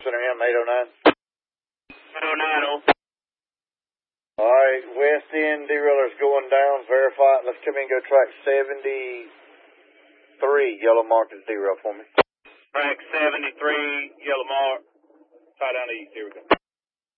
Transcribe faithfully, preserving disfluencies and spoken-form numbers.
Center M, eight oh nine. eight oh nine, oh. All right, west end derailler's going down. Verify it. Let's come in and go track seventy-three. Yellow mark is derail for me. Track seventy-three, yellow mark. Tie down east. Here we go.